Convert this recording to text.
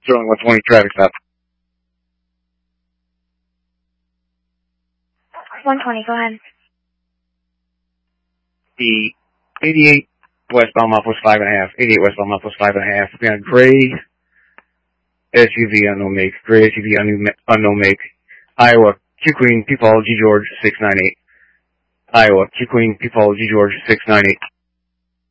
Sterling 120 traffic stop. 120, go ahead. The 88 westbound Southwest 5.5. 88 westbound Southwest 5.5. We got a gray SUV, unknown make. Gray SUV, unknown make. Iowa, Q Queen, P Paul, G George, 698. Iowa, Q Queen, P Paul, G George, 698.